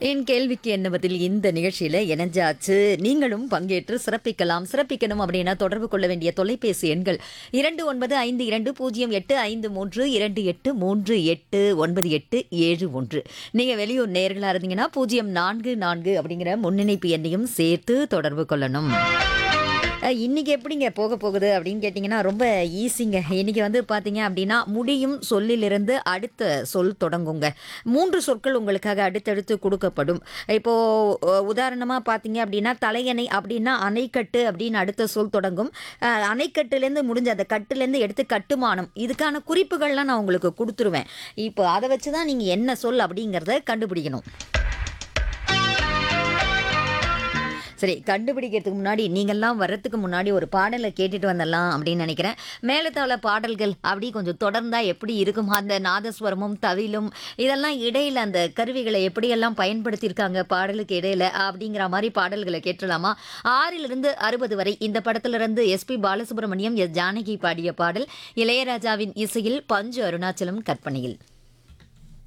என் கேள்விக்கு என்ன பதில் இந்த நிகழ்ச்சியில இணைஞ்சாச்சு. நீங்களும் பங்கேற்று சிறப்பிக்கலாம். சிறப்பிக்கணும் அப்படின்னா தொடர்பு கொள்ள வேண்டிய தொலைபேசி எண்கள் 29520853 28389871. நீங்க வெளியூர் நேயர்களா இருந்தீங்கன்னா 044 அப்படிங்கிற முன்னிணைப்பு எண்ணையும் சேர்த்து தொடர்பு கொள்ளணும். இன்னைக்கு எப்படிங்க போக போகுது அப்படின்னு கேட்டிங்கன்னா ரொம்ப ஈஸிங்க. இன்னைக்கு வந்து பார்த்தீங்க அப்படின்னா முடியும் சொல்லிலிருந்து அடுத்த சொல் தொடங்குங்க. 3 சொற்கள் உங்களுக்காக அடுத்தடுத்து கொடுக்கப்படும். இப்போ உதாரணமாக பார்த்தீங்க அப்படின்னா தலையணை அப்படின்னா அணைக்கட்டு அப்படின்னு அடுத்த சொல் தொடங்கும். அணைக்கட்டுலேருந்து முடிஞ்ச அந்த கட்டுலேருந்து எடுத்து கட்டுமானம் இதுக்கான குறிப்புகள்லாம் நான் உங்களுக்கு கொடுத்துருவேன். இப்போ அதை வச்சு தான் நீங்கள் என்ன சொல் அப்படிங்கிறத கண்டுபிடிக்கணும். சரி, கண்டுபிடிக்கிறதுக்கு முன்னாடி நீங்கள்லாம் வர்றதுக்கு முன்னாடி ஒரு பாடலை கேட்டுட்டு வந்துடலாம் அப்படின்னு நினைக்கிறேன். மேலத்தாள பாடல்கள் அப்படி கொஞ்சம் தொடர்ந்தா எப்படி இருக்கும், அந்த நாதஸ்வரமும் தவிலும் இதெல்லாம் இடையில அந்த கருவிகளை எப்படியெல்லாம் பயன்படுத்தியிருக்காங்க பாடலுக்கு இடையில அப்படிங்கிற மாதிரி பாடல்களை கேட்டுடலாமா? 6லிருந்து 60 வரை இந்த படத்திலிருந்து எஸ்பி பாலசுப்ரமணியம், எஸ் ஜானகி பாடிய பாடல், இளையராஜாவின் இசையில் பஞ்சு அருணாச்சலம் கற்பனையில்.